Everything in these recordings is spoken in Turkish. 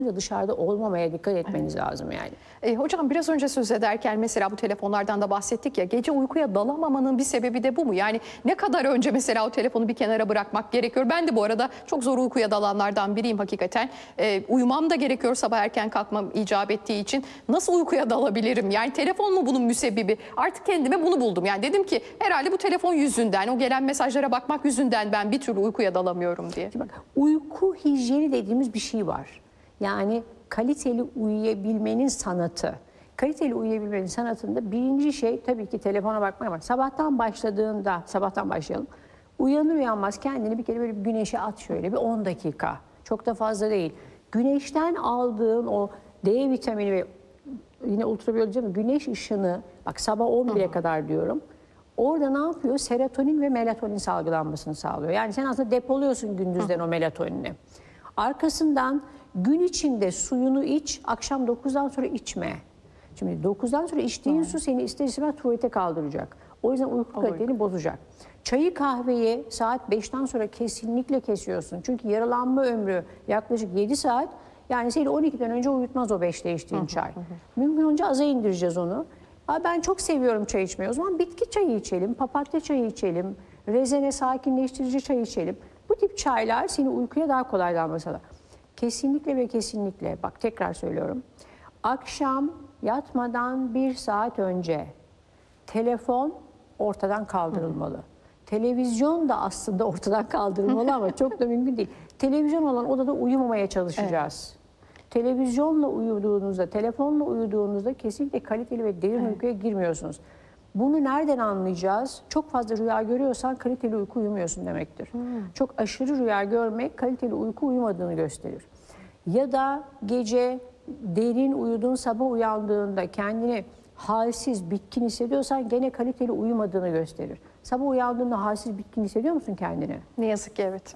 dışarıda olmamaya dikkat etmeniz lazım yani. Hocam biraz önce söz ederken mesela bu telefonlardan da bahsettik ya, gece uykuya dalamamanın bir sebebi de bu mu? Yani ne kadar önce mesela o telefonu bir kenara bırakmak gerekiyor? Ben de bu arada çok zor uykuya dalanlardan biriyim hakikaten. Uyumam da gerekiyor, sabah erken kalkmam icap ettiği için. Nasıl uykuya dalabilirim? Yani telefon mu bunun müsebbibi? Artık kendime bunu buldum. Yani dedim ki herhalde bu telefon yüzünden, o gelen mesajlara bakmak yüzünden ben bir türlü uykuya dalamıyorum diye. Şimdi bak, uyku hijyeni dediğimiz bir şey var. Yani kaliteli uyuyabilmenin sanatı. Kaliteli uyuyabilmenin sanatında birinci şey tabii ki telefona bakmak var. Sabahtan başlayalım. Uyanır uyanmaz kendini bir kere böyle bir güneşe at, şöyle bir 10 dakika. Çok da fazla değil. Güneşten aldığın o D vitamini ve yine ultraviyole güneş ışını, bak sabah 11'e kadar diyorum. Orada ne yapıyor? Serotonin ve melatonin salgılanmasını sağlıyor. Yani sen aslında depoluyorsun gündüzden o melatonini. Arkasından gün içinde suyunu iç, akşam 9'dan sonra içme. Şimdi 9'dan sonra içtiğin su seni ister istemez tuvalete kaldıracak. O yüzden uyku kaliteni bozacak. Çayı kahveyi saat 5'ten sonra kesinlikle kesiyorsun. Çünkü yaralanma ömrü yaklaşık 7 saat. Yani seni 12'den önce uyutmaz o 5'te içtiğin çay. Mümkün olunca aza indireceğiz onu. Ben çok seviyorum çay içmeyi. O zaman bitki çayı içelim, papatya çayı içelim, rezene sakinleştirici çay içelim. Bu tip çaylar seni uykuya daha kolay dalmasına. Kesinlikle ve kesinlikle, bak tekrar söylüyorum. Akşam yatmadan 1 saat önce telefon ortadan kaldırılmalı. Televizyon da aslında ortadan kaldırılmalı ama çok da mümkün değil. Televizyon olan odada uyumamaya çalışacağız. Televizyonla uyuduğunuzda, telefonla uyuduğunuzda kesinlikle kaliteli ve derin uykuya girmiyorsunuz. Bunu nereden anlayacağız? Çok fazla rüya görüyorsan kaliteli uyku uyumuyorsun demektir. Çok aşırı rüya görmek kaliteli uyku uyumadığını gösterir. Ya da gece derin uyuduğun, sabah uyandığında kendini halsiz, bitkin hissediyorsan gene kaliteli uyumadığını gösterir. Sabah uyandığında halsiz, bitkin hissediyor musun kendini? Ne yazık ki evet.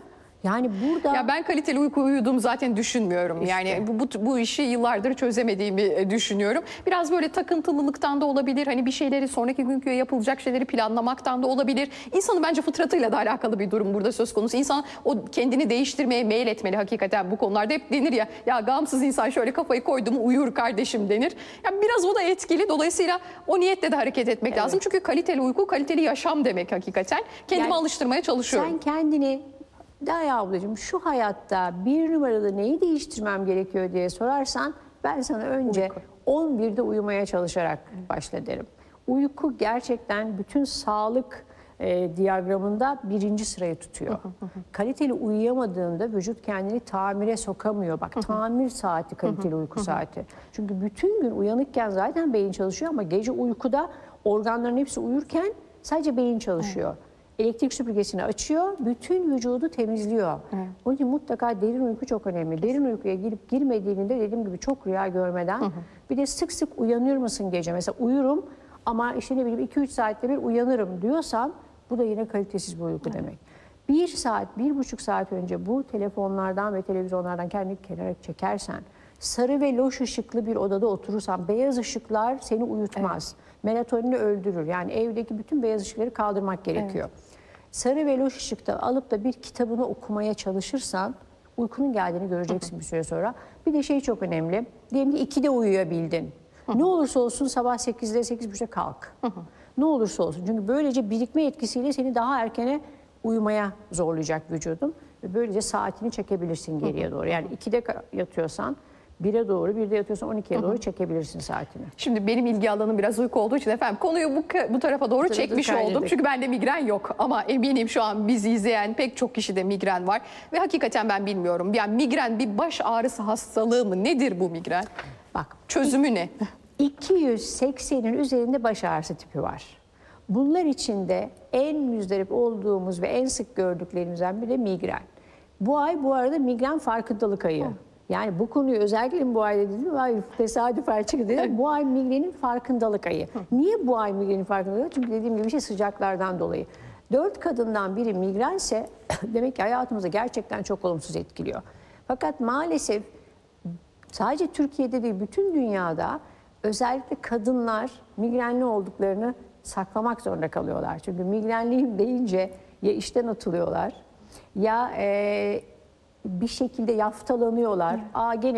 Yani burada... Ya ben kaliteli uyku uyuduğumu zaten düşünmüyorum. İşte. Yani bu işi yıllardır çözemediğimi düşünüyorum. Biraz böyle takıntılılıktan da olabilir. Hani bir şeyleri sonraki günkü yapılacak şeyleri planlamaktan da olabilir. İnsanın bence fıtratıyla da alakalı bir durum burada söz konusu. İnsan o kendini değiştirmeye meyil etmeli hakikaten bu konularda. Hep denir ya gamsız insan şöyle kafayı koydu mu uyur kardeşim denir. Yani biraz o da etkili. Dolayısıyla o niyetle de hareket etmek lazım. Çünkü kaliteli uyku, kaliteli yaşam demek hakikaten. Kendimi alıştırmaya çalışıyorum. Sen kendini... Daya ablacığım, şu hayatta bir numaralı neyi değiştirmem gerekiyor diye sorarsan ben sana önce 11'de uyumaya çalışarak başla derim. Uyku gerçekten bütün sağlık diyagramında 1. sırayı tutuyor. Kaliteli uyuyamadığında vücut kendini tamire sokamıyor. Bak tamir saati kaliteli uyku saati. Çünkü bütün gün uyanıkken zaten beyin çalışıyor ama gece uykuda organların hepsi uyurken sadece beyin çalışıyor. Elektrik süpürgesini açıyor, bütün vücudu temizliyor. Onun için mutlaka derin uyku çok önemli. Derin uykuya girip girmediğinde dediğim gibi çok rüya görmeden. Bir de sık sık uyanır mısın gece? Mesela uyurum ama işte ne bileyim 2-3 saatte bir uyanırım diyorsan bu da yine kalitesiz bir uyku demek. 1 saat, 1,5 saat önce bu telefonlardan ve televizyonlardan kendini kenara çekersen, sarı ve loş ışıklı bir odada oturursan, beyaz ışıklar seni uyutmaz. Melatonini öldürür. Yani evdeki bütün beyaz ışıkları kaldırmak gerekiyor. Sarı ve loş ışıkta alıp da bir kitabını okumaya çalışırsan uykunun geldiğini göreceksin bir süre sonra. Bir de şey çok önemli. Diyelim ki 2'de uyuyabildin. Ne olursa olsun sabah 8'de 8.30'da kalk. Ne olursa olsun. Çünkü böylece birikme etkisiyle seni daha erkene uyumaya zorlayacak vücudun. Ve böylece saatini çekebilirsin geriye doğru. Yani 2'de yatıyorsan 1'e doğru, 1'de yatıyorsan 12'ye doğru çekebilirsin saatini. Şimdi benim ilgi alanım biraz uyku olduğu için efendim konuyu bu tarafa doğru çekmiş oldum. Çünkü bende migren yok ama eminim şu an bizi izleyen pek çok kişide migren var. Ve hakikaten ben bilmiyorum. Yani migren bir baş ağrısı hastalığı mı? Nedir bu migren? Bak, çözümü ne? 280'in üzerinde baş ağrısı tipi var. Bunlar içinde en müzdarip olduğumuz ve en sık gördüklerimizden biri de migren. Bu ay bu arada migren farkındalık ayı. Yani bu konuyu özellikle bu ay dedim, tesadüfen çıktı dedim. Bu ay migrenin farkındalık ayı. Niye bu ay migrenin farkındalık ayı? Çünkü dediğim gibi sıcaklardan dolayı. 4 kadından biri migrense demek ki hayatımızı gerçekten çok olumsuz etkiliyor. Fakat maalesef sadece Türkiye'de değil bütün dünyada özellikle kadınlar migrenli olduklarını saklamak zorunda kalıyorlar. Çünkü migrenliyim deyince ya işten atılıyorlar ya bir şekilde yaftalanıyorlar. Gene